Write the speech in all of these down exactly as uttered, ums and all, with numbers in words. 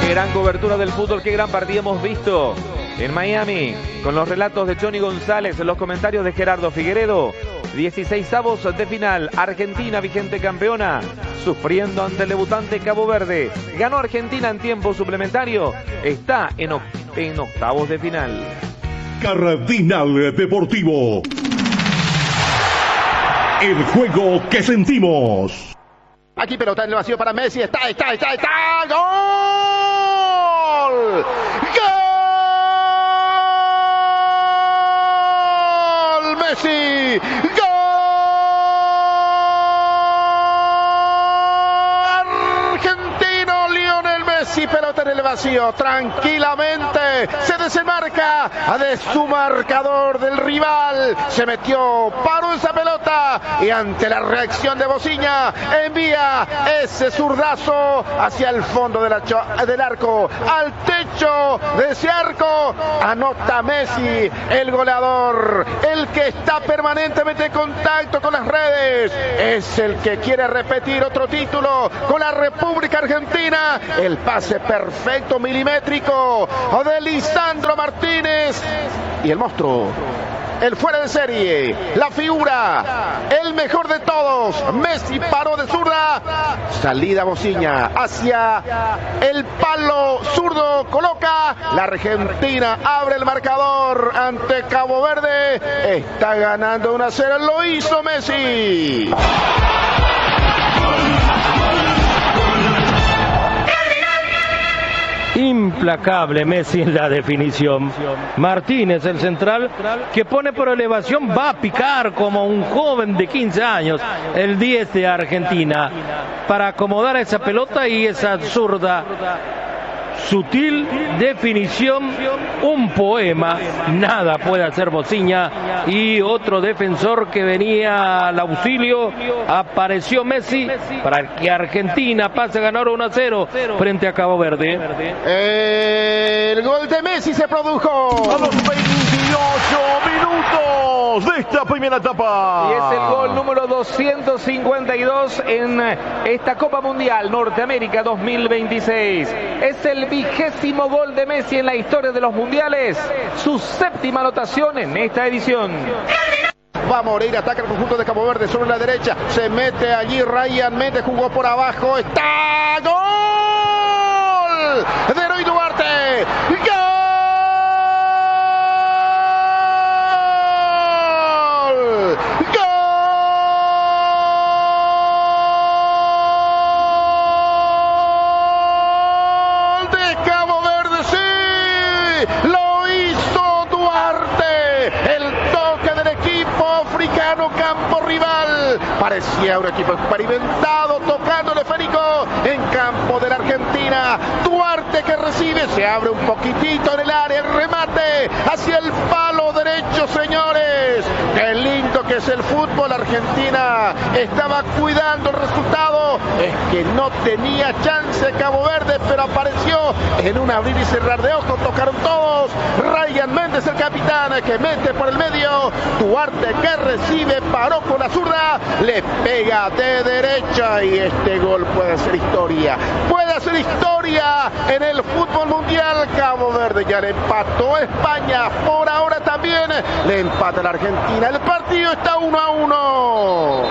Qué gran cobertura del fútbol, qué gran partido hemos visto en Miami, con los relatos de Johnny González, los comentarios de Gerardo Figueredo. dieciseisavos de final, Argentina vigente campeona, sufriendo ante el debutante Cabo Verde. Ganó Argentina en tiempo suplementario, está en, oct en octavos de final. Cardinal Deportivo. El juego que sentimos. Aquí pelota en el vacío para Messi. Está, está, está, está. ¡Gol! ¡Gol! Messi. ¡Gol! Argentino Lionel Messi. Pelota en el vacío. Tranquilamente se desenmarca de su marcador del rival. Se metió, paró esa pelota y ante la reacción de Bociña envía ese zurdazo hacia el fondo del, del arco, al techo de ese arco. Anota Messi, el goleador, el que está permanentemente en contacto con las redes. Es el que quiere repetir otro título con la República Argentina. El pase perfecto, milimétrico de Lisandro Martínez y el monstruo, el fuera de serie, la figura, el mejor de todos. Messi paró de zurda, salida Bociña hacia el palo zurdo, coloca. La Argentina abre el marcador ante Cabo Verde. Está ganando uno a cero, lo hizo Messi. Implacable Messi en la definición. Martínez, el central, que pone por elevación, va a picar como un joven de quince años, el diez de Argentina, para acomodar esa pelota y esa zurda. Sutil definición, un poema, nada puede hacer Bociña, y otro defensor que venía al auxilio, apareció Messi para que Argentina pase a ganar uno a cero frente a Cabo Verde. El gol de Messi se produjo a los veintiocho minutos de esta primera etapa. Y es el gol número doscientos cincuenta y dos en esta Copa Mundial Norteamérica dos mil veintiséis. Es el vigésimo gol de Messi en la historia de los mundiales, su séptima anotación en esta edición. Va a morir, ataca el conjunto de Cabo Verde sobre la derecha, se mete allí Ryan Méndez, jugó por abajo, está gol de Leroy Duarte. ¡Gol! Lo hizo Duarte, el toque del equipo africano, campo rival. Parecía un equipo experimentado, tocando el esférico en campo de la Argentina. Duarte que recibe, se abre un poquitito en el área, el remate hacia el palo derecho, señores. Qué lindo que es el fútbol. Argentina estaba cuidando el resultado, es que no tenía chance Cabo Verde, pero apareció en un abrir y cerrar de ojos, tocaron todos. Ryan Méndez, el capitán, que mete por el medio. Duarte que recibe, paró con la zurda, le pega de derecha y este gol puede ser historia. Puede hacer historia en el fútbol mundial. Cabo Verde ya le empató a España, por ahora también le empata a la Argentina. El partido está uno a uno.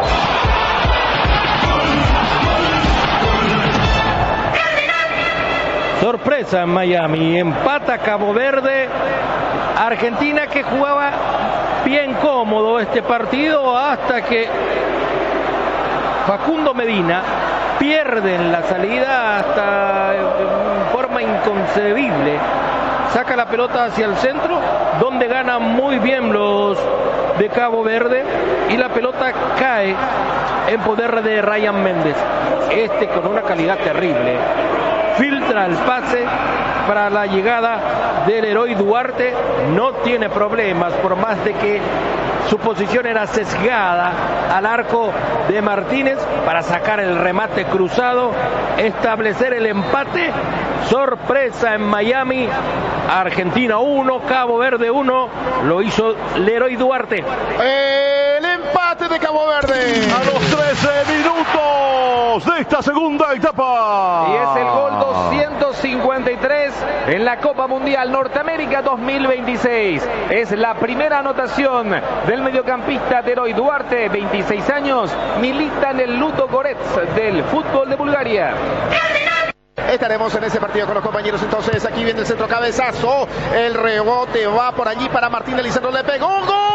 Sorpresa en Miami, empata Cabo Verde. Argentina que jugaba bien cómodo este partido hasta que Facundo Medina pierde en la salida hasta en forma inconcebible. Saca la pelota hacia el centro, donde ganan muy bien los de Cabo Verde, y la pelota cae en poder de Ryan Méndez. Este con una calidad terrible. Filtra el pase para la llegada del Leroy Duarte, no tiene problemas, por más de que su posición era sesgada al arco de Martínez, para sacar el remate cruzado, establecer el empate. Sorpresa en Miami, Argentina uno, Cabo Verde uno, lo hizo Leroy Duarte. El empate de Cabo Verde a los trece minutos de esta segunda etapa. Y es el gol doscientos cincuenta y tres en la Copa Mundial Norteamérica dos mil veintiséis. Es la primera anotación del mediocampista Teroy Duarte, veintiséis años, milita en el Ludogorets del fútbol de Bulgaria. Estaremos en ese partido con los compañeros. Entonces aquí viene el centro, cabezazo, el rebote va por allí para Martín Lisandro, le pegó un gol.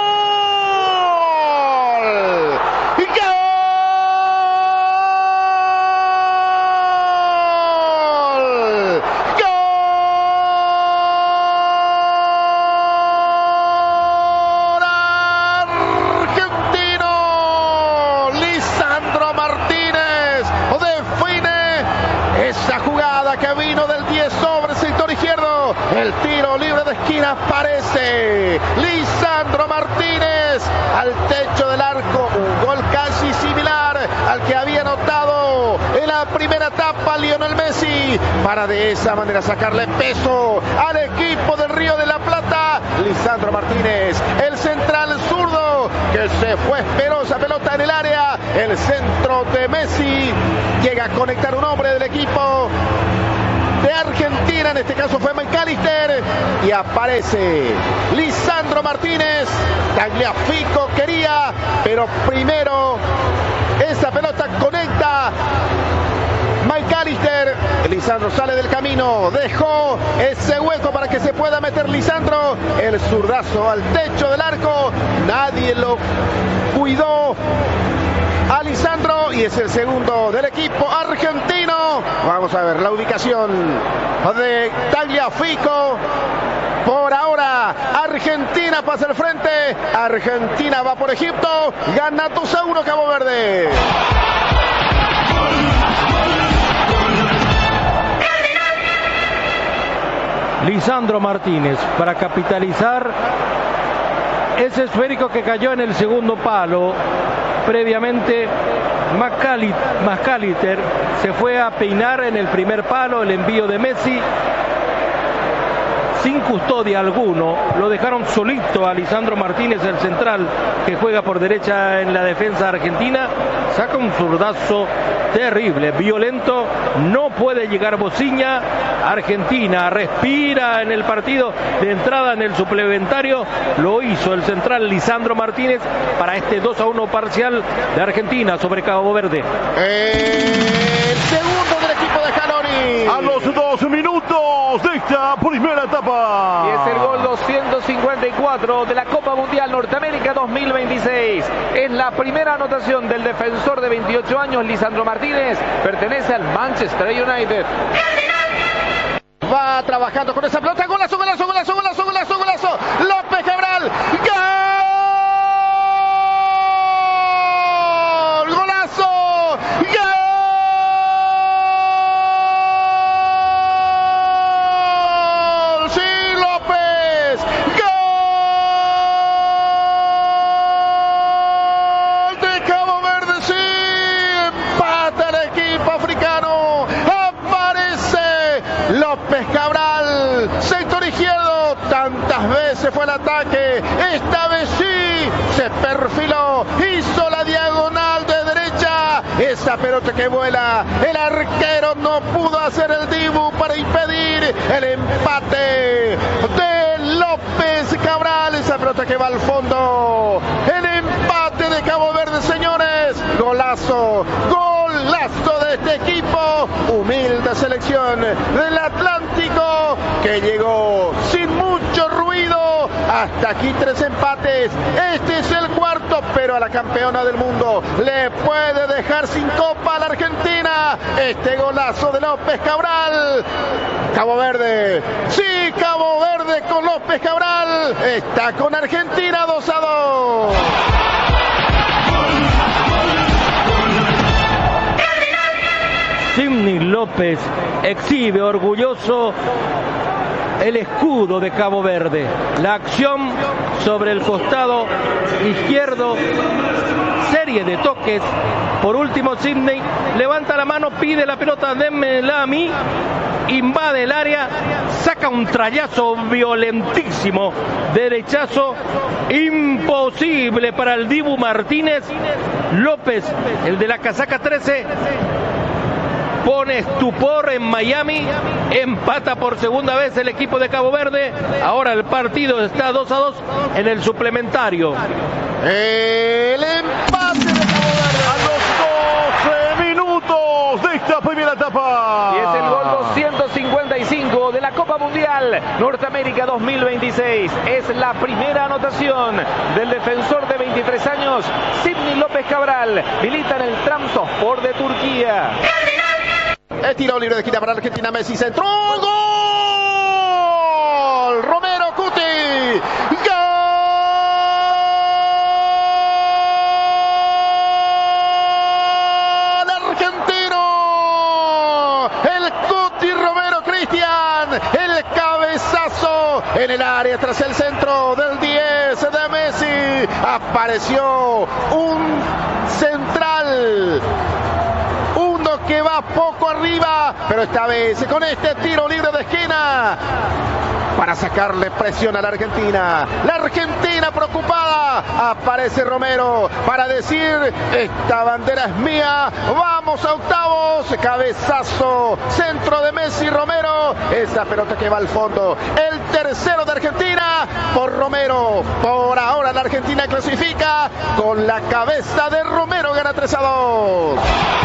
¡Gol! Esa jugada que vino del diez sobre el sector izquierdo, el tiro libre de esquina aparece Lisandro Martínez al techo del arco, un gol casi similar al que había anotado en la primera etapa Lionel Messi, para de esa manera sacarle peso al equipo del Río de la Plata. Lisandro Martínez, el central zurdo que se fue, esperó esa pelota en el área, el centro de Messi, llega a conectar un hombre del equipo de Argentina, en este caso fue McAllister, y aparece Lisandro Martínez. Tagliafico quería, pero primero esa pelota conecta McAllister. Lisandro sale del camino, dejó ese hueco para que se pueda meter Lisandro, el zurdazo al techo del arco, nadie lo cuidó a Lisandro y es el segundo del equipo argentino. Vamos a ver la ubicación de Tagliafico. Por ahora Argentina pasa al frente, Argentina va por Egipto, gana dos a uno Cabo Verde. Lisandro Martínez para capitalizar ese esférico que cayó en el segundo palo. Previamente McAllister se fue a peinar en el primer palo, el envío de Messi sin custodia alguno, lo dejaron solito a Lisandro Martínez, el central que juega por derecha en la defensa argentina, saca un zurdazo terrible, violento, no puede llegar Bociña. Argentina respira en el partido de entrada en el suplementario, lo hizo el central Lisandro Martínez para este dos a uno parcial de Argentina sobre Cabo Verde. El segundo del equipo de Scaloni. A los dos minutos de esta primera etapa. Y es el gol doscientos cincuenta y cuatro de la Copa Mundial Norteamérica dos mil veintiséis. Es la primera anotación del defensor de veintiocho años, Lisandro Martínez. Pertenece al Manchester United. Va trabajando con esa pelota. Golazo, golazo, golazo, golazo, golazo, golazo. López Cabral. ¡Gol! ¡Golazo! ¡Gol! ¡Sí, López! ¡Gol de Cabo Verde! ¡Sí! Empata el equipo africano. Aparece López Cabral, sector izquierdo, tantas veces fue el ataque, esta vez sí, se perfiló, hizo la diagonal de derecha, esa pelota que vuela, el arquero no pudo hacer el dibu para impedir el empate de López Cabral, esa pelota que va al fondo, el empate de Cabo Verde, señores, golazo, golazo de este equipo, humilde selección del Atlántico que llegó sin mucho ruido, hasta aquí tres empates, este es el cuarto, pero a la campeona del mundo le puede dejar sin copa a la Argentina, este golazo de López Cabral. Cabo Verde, sí, Cabo Verde con López Cabral, está con Argentina dos a dos. Sidney López exhibe orgulloso el escudo de Cabo Verde. La acción sobre el costado izquierdo, serie de toques. Por último, Sidney levanta la mano, pide la pelota, démela a mí, invade el área, saca un trayazo violentísimo, derechazo imposible para el Dibu Martínez. López, el de la casaca trece, impone estupor en Miami, empata por segunda vez el equipo de Cabo Verde, ahora el partido está dos a dos en el suplementario. El empate de Cabo Verde a los doce minutos de esta primera etapa. Y es el gol doscientos cincuenta y cinco de la Copa Mundial Norteamérica dos mil veintiséis. Es la primera anotación del defensor de veintitrés años, Sidney López Cabral. Milita en el Trabzonspor de Turquía. El tiro libre de esquina para Argentina, Messi centró, gol, Romero Cuti, gol, argentino, el Cuti Romero Cristian, el cabezazo en el área tras el centro del diez de Messi, apareció un central, que va poco arriba, pero esta vez con este tiro libre de esquina para sacarle presión a la Argentina. La Argentina preocupada, aparece Romero para decir: esta bandera es mía, vamos a octavos, cabezazo, centro de Messi, Romero, esa pelota que va al fondo, el tercero de Argentina por Romero. Por ahora la Argentina clasifica con la cabeza de Romero, gana tres a dos.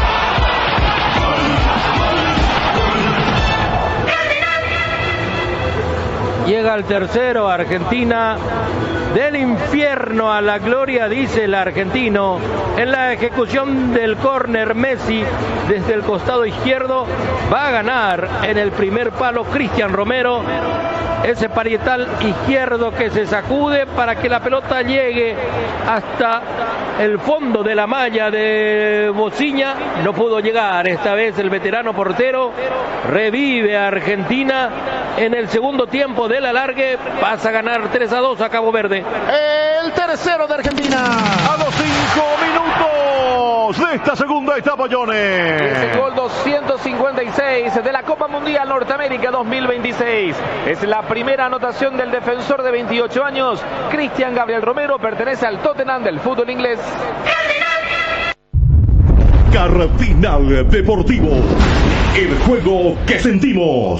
Llega el tercero, Argentina, del infierno a la gloria, dice el argentino. En la ejecución del córner, Messi desde el costado izquierdo va a ganar en el primer palo Cristian Romero. Ese parietal izquierdo que se sacude para que la pelota llegue hasta el fondo de la malla de Bociña. No pudo llegar esta vez el veterano portero. Revive a Argentina en el segundo tiempo del alargue. Pasa a ganar tres a dos a Cabo Verde. El tercero de Argentina. A los cinco minutos de esta segunda etapa, Johnny. Es el gol doscientos cincuenta y seis de la Copa Mundial Norteamérica dos mil veintiséis. Es la primera anotación del defensor de veintiocho años, Cristian Gabriel Romero, pertenece al Tottenham del fútbol inglés. Cardinal Deportivo, el juego que sentimos.